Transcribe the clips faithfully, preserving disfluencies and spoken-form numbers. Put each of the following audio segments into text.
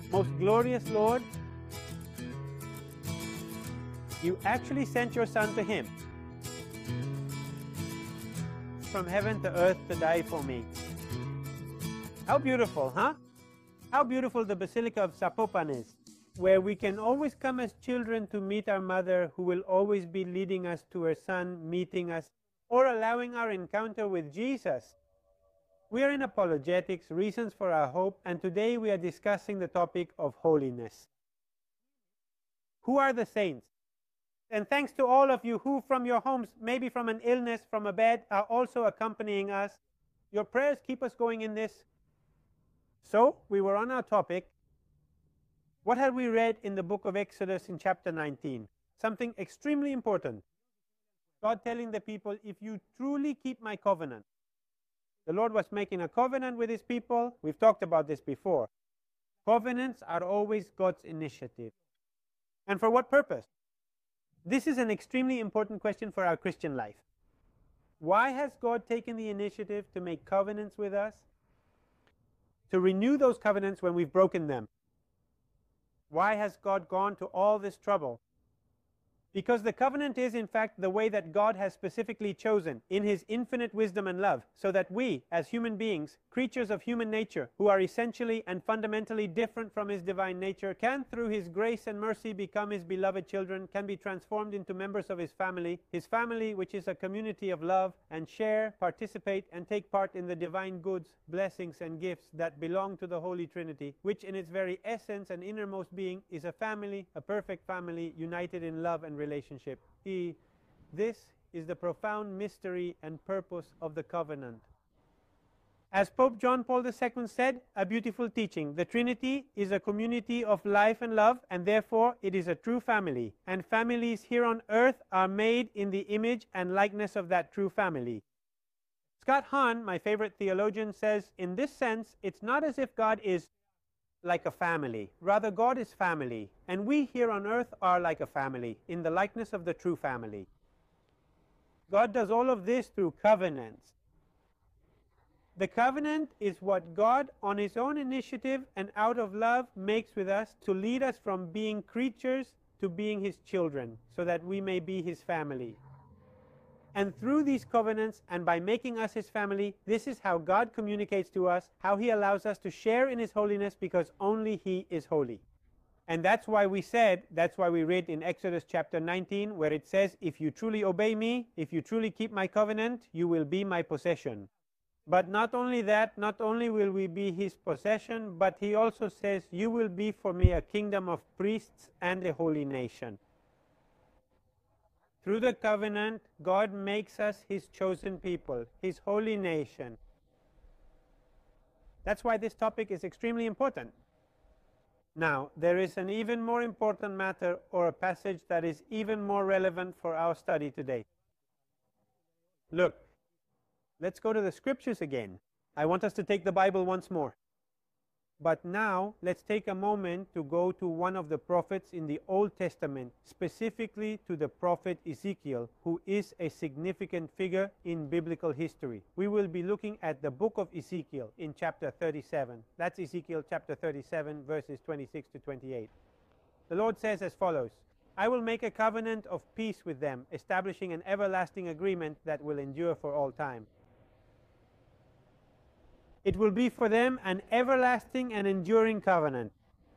Most glorious Lord, you actually sent your Son to him from heaven to earth to die for me. How beautiful, huh? How beautiful the Basilica of Zapopan is, where we can always come as children to meet our mother, who will always be leading us to her Son, meeting us, or allowing our encounter with Jesus. We are in Apologetics, Reasons for Our Hope, and today we are discussing the topic of holiness. Who are the saints? And thanks to all of you who from your homes, maybe from an illness, from a bed, are also accompanying us. Your prayers keep us going in this. So, we were on our topic. What had we read in the book of Exodus in chapter nineteen? Something extremely important. God telling the people, if you truly keep my covenant. The Lord was making a covenant with his people. We've talked about this before. Covenants are always God's initiative. And for what purpose? This is an extremely important question for our Christian life. Why has God taken the initiative to make covenants with us? To renew those covenants when we've broken them. Why has God gone to all this trouble? Because the covenant is, in fact, the way that God has specifically chosen in his infinite wisdom and love, so that we, as human beings, creatures of human nature, who are essentially and fundamentally different from his divine nature, can, through his grace and mercy, become his beloved children, can be transformed into members of his family, his family which is a community of love, and share, participate, and take part in the divine goods, blessings, and gifts that belong to the Holy Trinity, which in its very essence and innermost being is a family, a perfect family, united in love and relationship. He, this is the profound mystery and purpose of the covenant. As Pope John Paul the Second said, a beautiful teaching, the Trinity is a community of life and love, and therefore it is a true family. And families here on earth are made in the image and likeness of that true family. Scott Hahn, my favorite theologian, says, in this sense, it's not as if God is like a family. Rather, God is family, and we here on earth are like a family, in the likeness of the true family. God does all of this through covenants. The covenant is what God, on his own initiative and out of love, makes with us to lead us from being creatures to being his children, so that we may be his family. And through these covenants, and by making us his family, this is how God communicates to us, how he allows us to share in his holiness, because only he is holy. And that's why we said, that's why we read in Exodus chapter nineteen, where it says, if you truly obey me, if you truly keep my covenant, you will be my possession. But not only that, not only will we be his possession, but he also says, you will be for me a kingdom of priests and a holy nation. Through the covenant, God makes us his chosen people, his holy nation. That's why this topic is extremely important. Now, there is an even more important matter, or a passage that is even more relevant for our study today. Look, let's go to the scriptures again. I want us to take the Bible once more. But now, let's take a moment to go to one of the prophets in the Old Testament, specifically to the prophet Ezekiel, who is a significant figure in biblical history. We will be looking at the book of Ezekiel in chapter thirty-seven. That's Ezekiel chapter thirty-seven, verses twenty-six to twenty-eight. The Lord says as follows, I will make a covenant of peace with them, establishing an everlasting agreement that will endure for all time. It will be for them an everlasting and enduring covenant.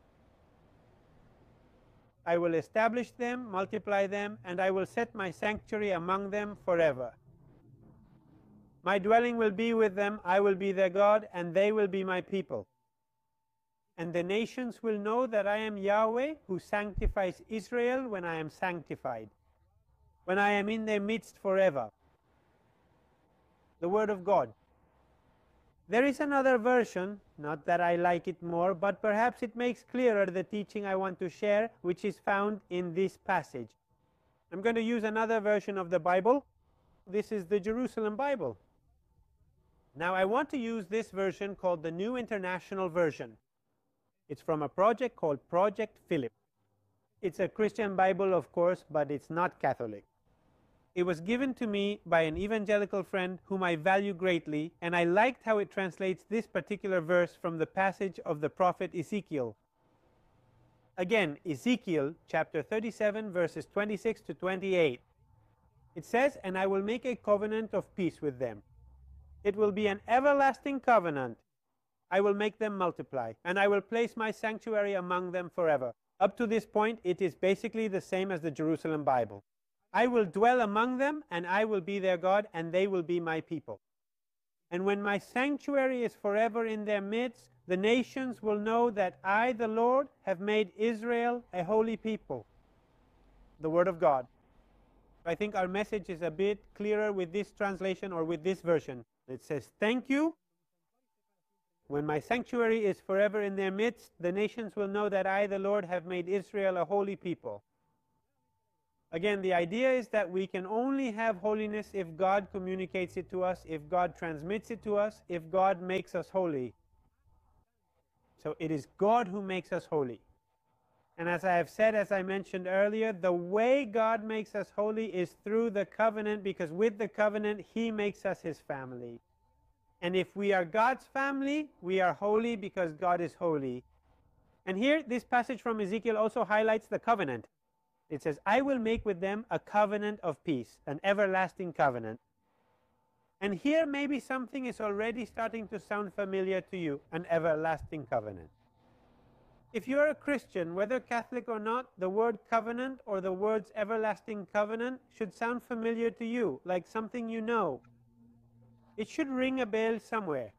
I will establish them, multiply them, and I will set my sanctuary among them forever. My dwelling will be with them, I will be their God, and they will be my people. And the nations will know that I am Yahweh, who sanctifies Israel when I am sanctified, when I am in their midst forever. The word of God. There is another version, not that I like it more, but perhaps it makes clearer the teaching I want to share, which is found in this passage. I'm going to use another version of the Bible. This is the Jerusalem Bible. Now, I want to use this version called the New International Version. It's from a project called Project Philip. It's a Christian Bible, of course, but it's not Catholic. It was given to me by an evangelical friend whom I value greatly, and I liked how it translates this particular verse from the passage of the prophet Ezekiel. Again, Ezekiel chapter thirty-seven, verses twenty-six to twenty-eight. It says, "And I will make a covenant of peace with them. It will be an everlasting covenant. I will make them multiply, and I will place my sanctuary among them forever." Up to this point, it is basically the same as the Jerusalem Bible. "I will dwell among them, and I will be their God, and they will be my people. And when my sanctuary is forever in their midst, the nations will know that I, the Lord, have made Israel a holy people." The Word of God. I think our message is a bit clearer with this translation or with this version. It says, "Thank you. When my sanctuary is forever in their midst, the nations will know that I, the Lord, have made Israel a holy people." Again, the idea is that we can only have holiness if God communicates it to us, if God transmits it to us, if God makes us holy. So it is God who makes us holy. And as I have said, as I mentioned earlier, the way God makes us holy is through the covenant, because with the covenant, He makes us His family. And if we are God's family, we are holy because God is holy. And here, this passage from Ezekiel also highlights the covenant. It says, "I will make with them a covenant of peace," an everlasting covenant. And here maybe something is already starting to sound familiar to you, an everlasting covenant. If you are a Christian, whether Catholic or not, the word covenant or the words everlasting covenant should sound familiar to you, like something you know. It should ring a bell somewhere.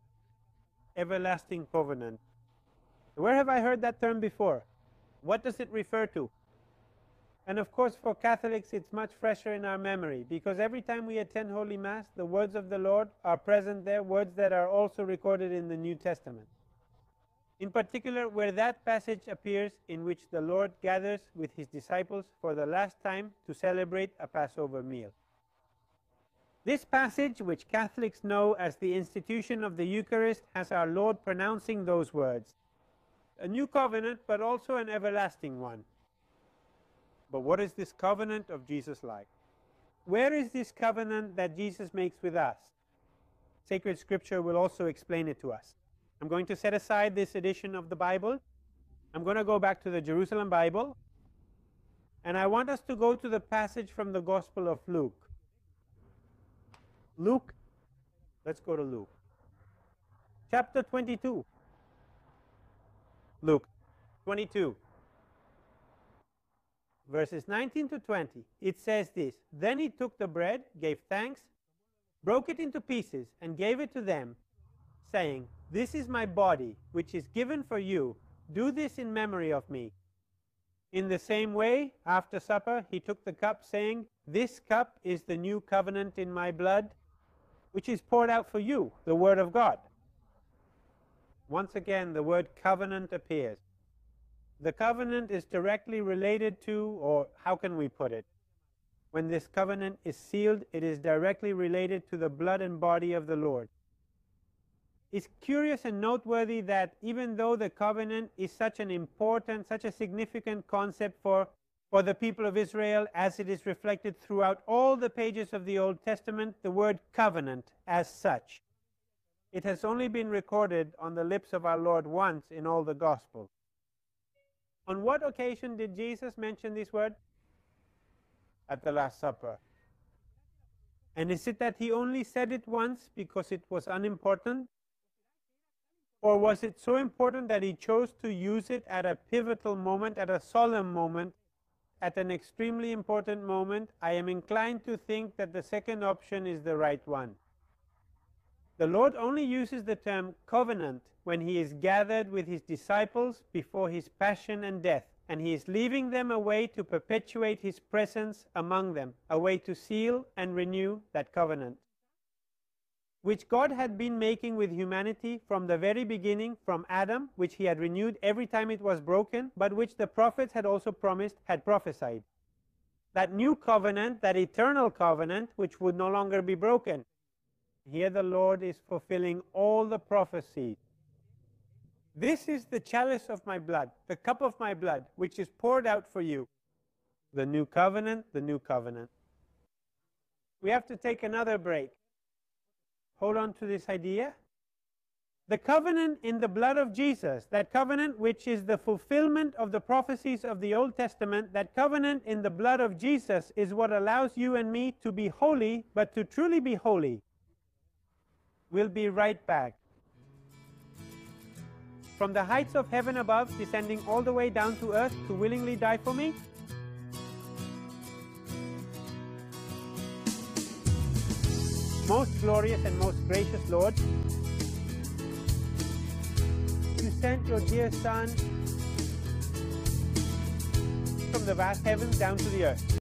Everlasting covenant. Where have I heard that term before? What does it refer to? And of course, for Catholics, it's much fresher in our memory, because every time we attend Holy Mass, the words of the Lord are present there, words that are also recorded in the New Testament. In particular, where that passage appears in which the Lord gathers with His disciples for the last time to celebrate a Passover meal. This passage, which Catholics know as the institution of the Eucharist, has our Lord pronouncing those words. A new covenant, but also an everlasting one. But what is this covenant of Jesus like? Where is this covenant that Jesus makes with us? Sacred Scripture will also explain it to us. I'm going to set aside this edition of the Bible. I'm going to go back to the Jerusalem Bible. And I want us to go to the passage from the Gospel of Luke. Luke, let's go to Luke. Chapter twenty-two. Luke twenty-two. Verses nineteen to twenty. It says this, "Then He took the bread, gave thanks, broke it into pieces, and gave it to them, saying, 'This is my body, which is given for you. Do this in memory of me.' In the same way, after supper, He took the cup, saying, 'This cup is the new covenant in my blood, which is poured out for you,'" the Word of God. Once again, the word covenant appears. The covenant is directly related to, or how can we put it? When this covenant is sealed, it is directly related to the blood and body of the Lord. It's curious and noteworthy that even though the covenant is such an important, such a significant concept for, for the people of Israel, as it is reflected throughout all the pages of the Old Testament, the word covenant as such, it has only been recorded on the lips of our Lord once in all the Gospels. On what occasion did Jesus mention this word? At the Last Supper. And is it that He only said it once because it was unimportant? Or was it so important that He chose to use it at a pivotal moment, at a solemn moment, at an extremely important moment? I am inclined to think that the second option is the right one. The Lord only uses the term covenant when He is gathered with His disciples before His passion and death, and He is leaving them a way to perpetuate His presence among them, a way to seal and renew that covenant, which God had been making with humanity from the very beginning, from Adam, which He had renewed every time it was broken, but which the prophets had also promised, had prophesied. That new covenant, that eternal covenant, which would no longer be broken. Here the Lord is fulfilling all the prophecies. "This is the chalice of my blood, the cup of my blood, which is poured out for you." The new covenant, the new covenant. We have to take another break. Hold on to this idea. The covenant in the blood of Jesus, that covenant which is the fulfillment of the prophecies of the Old Testament, that covenant in the blood of Jesus is what allows you and me to be holy, but to truly be holy. We'll be right back. From the heights of heaven above, descending all the way down to earth to willingly die for me. Most glorious and most gracious Lord, you sent your dear Son from the vast heavens down to the earth.